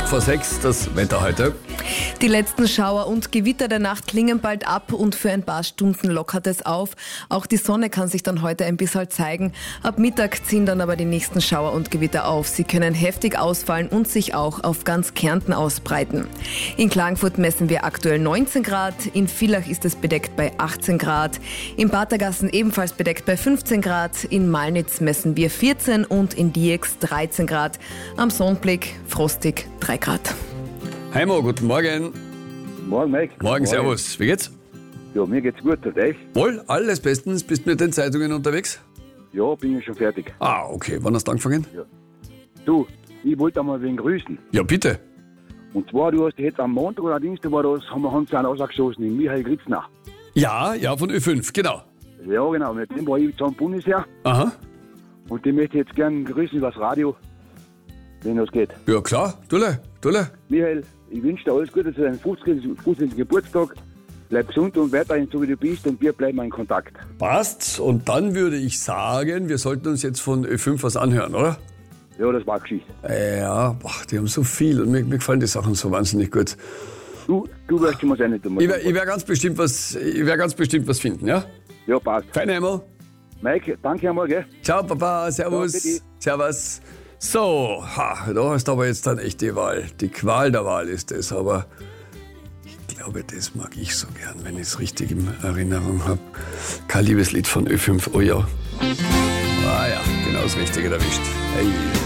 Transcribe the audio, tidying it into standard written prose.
8:06 das Wetter heute. Die letzten Schauer und Gewitter der Nacht klingen bald ab und für ein paar Stunden lockert es auf. Auch die Sonne kann sich dann heute ein bisschen zeigen. Ab Mittag ziehen dann aber die nächsten Schauer und Gewitter auf. Sie können heftig ausfallen und sich auch auf ganz Kärnten ausbreiten. In Klagenfurt messen wir aktuell 19 Grad, in Villach ist es bedeckt bei 18 Grad, in Patergassen ebenfalls bedeckt bei 15 Grad, in Malnitz messen wir 14 und in Diex 13 Grad. Am Sonnenblick frostig 3 Grad. Heimo, guten Morgen. Morgen, Mike. Morgen, servus. Wie geht's? Ja, mir geht's gut, und euch? Wohl, alles bestens. Bist du mit den Zeitungen unterwegs? Ja, bin ich schon fertig. Ah, okay. Wann hast du angefangen? Du, ich wollte einmal wen grüßen. Ja, bitte. Und zwar, du hast jetzt am Montag oder Dienstag war das, haben wir uns einen rausgeschossen, den Michael Gritzner. Ja, von Ö5, genau. Ja, genau, mit dem war ich zum Bundesheer. Aha. Und den möchte ich jetzt gerne grüßen übers Radio, wenn das geht. Ja, klar. Tulle. Michael, ich wünsche dir alles Gute zu deinem 50. Geburtstag. Bleib gesund und weiterhin so wie du bist und wir bleiben in Kontakt. Passt. Und dann würde ich sagen, wir sollten uns jetzt von Ö5 was anhören, oder? Ja, das war Geschichte. Ja, die haben so viel und mir gefallen die Sachen so wahnsinnig gut. Du wirst schon mal sein. Ich werde ganz bestimmt was finden, ja? Ja, passt. Fein, Heimo. Mike, danke einmal, gell? Ciao, Papa. Servus. Ja, bitte. Servus. So, da hast du aber jetzt dann echt die Wahl. Die Qual der Wahl ist es, aber ich glaube, das mag ich so gern, wenn ich es richtig in Erinnerung habe. Kein Liebeslied von Ö5, oh ja. Ah ja, genau das Richtige erwischt. Hey.